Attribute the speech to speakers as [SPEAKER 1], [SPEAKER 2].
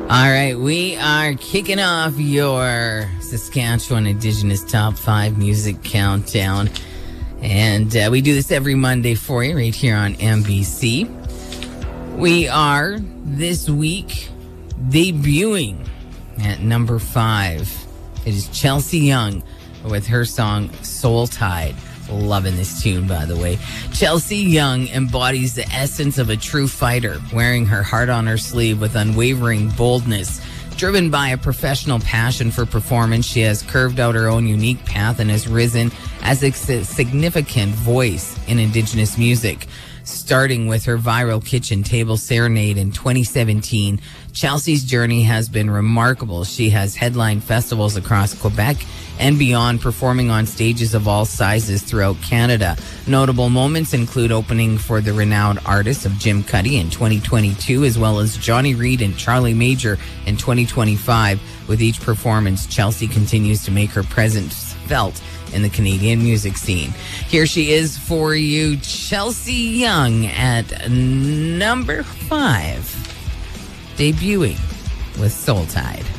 [SPEAKER 1] All right, we are kicking off your Saskatchewan Indigenous Top 5 Music Countdown. And we do this every Monday for you right here on MBC. We are, this week, debuting at number 5. It is Chelsea Young with her song Soul Tide. Loving this tune, by the way. Chelsea Young embodies the essence of a true fighter, wearing her heart on her sleeve with unwavering boldness. Driven by a professional passion for performance, she has curved out her own unique path and has risen as a significant voice in Indigenous music. Starting with her viral kitchen table serenade in 2017, Chelsea's journey has been remarkable. She has headlined festivals across Quebec and beyond, performing on stages of all sizes throughout Canada. Notable moments include opening for the renowned artists of Jim Cuddy in 2022, as well as Johnny Reid and Charlie Major in 2025. With each performance, Chelsea continues to make her presence felt in the Canadian music scene. Here she is for you, Chelsea Young at number 5, debuting with Soul Tide.